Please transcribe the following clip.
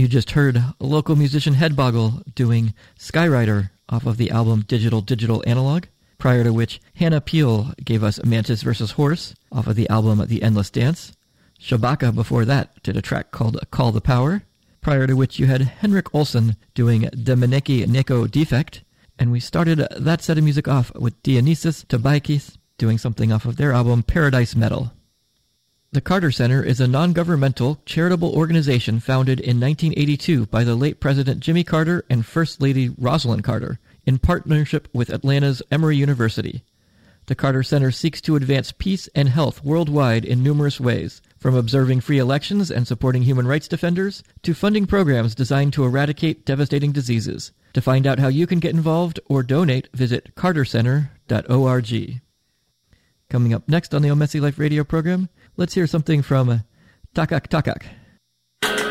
You just heard local musician Headboggle doing Skyrider off of the album Digital Digital Analog, prior to which Hannah Peel gave us Mantis vs. Horse off of the album The Endless Dance. Shabaka before that did a track called Call the Power, prior to which you had Henrik Olsen doing Demeneki Neko Defect, and we started that set of music off with Dionysus Tabaikis doing something off of their album Paradise Metal. The Carter Center is a non-governmental, charitable organization founded in 1982 by the late President Jimmy Carter and First Lady Rosalind Carter, in partnership with Atlanta's Emory University. The Carter Center seeks to advance peace and health worldwide in numerous ways, from observing free elections and supporting human rights defenders, to funding programs designed to eradicate devastating diseases. To find out how you can get involved or donate, visit cartercenter.org. Coming up next on the Omesi Life Radio program, let's hear something from Takak Takak.